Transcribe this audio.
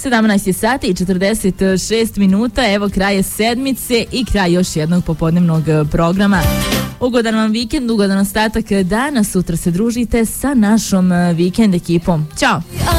17 je sati i 46 minuta, evo kraj je sedmice i kraj još jednog popodnevnog programa. Ugodan vam vikend, ugodan ostatak dana, sutra se družite sa našom vikend ekipom. Ćao!